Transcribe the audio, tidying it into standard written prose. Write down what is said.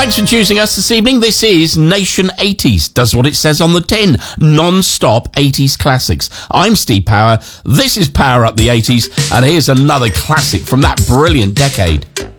Thanks for choosing us this evening. This is Nation 80s. Does what it says on the tin. Non-stop 80s classics. I'm Steve Power. This is Power Up the 80s. And here's another classic from that brilliant decade.